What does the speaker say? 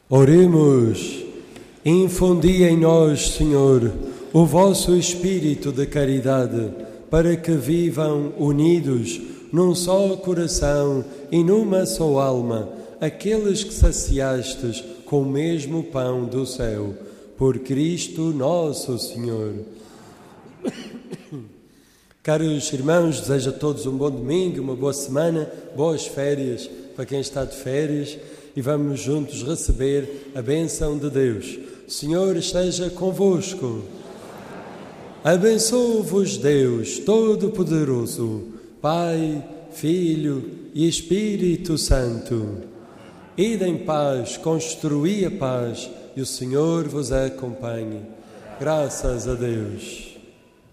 Oremos. Infundi em nós, Senhor, o vosso espírito de caridade, para que vivam unidos num só coração e numa só alma aqueles que saciastes com o mesmo pão do céu. Por Cristo nosso Senhor. Caros irmãos, desejo a todos um bom domingo, uma boa semana, boas férias para quem está de férias, e vamos juntos receber a bênção de Deus. O Senhor esteja convosco. Abençoe-vos Deus Todo-Poderoso, Pai, Filho e Espírito Santo. Ide em paz, construí a paz, e o Senhor vos acompanhe. Graças a Deus.